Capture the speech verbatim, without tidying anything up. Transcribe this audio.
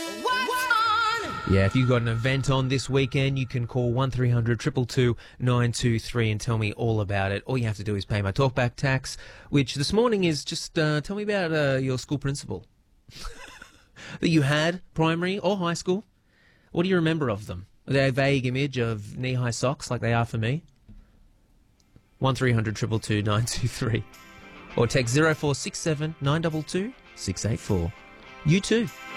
Yeah, if you've got an event on this weekend, you can call one three hundred two two two nine two three and tell me all about it. All you have to do is pay my talkback tax, which this morning is just uh, tell me about uh, your school principal that you had, primary or high school. What do you remember of them? Are they a vague image of knee-high socks like they are for me? one three hundred two two two nine two three. Or text zero four six seven nine two two six eight four. You too.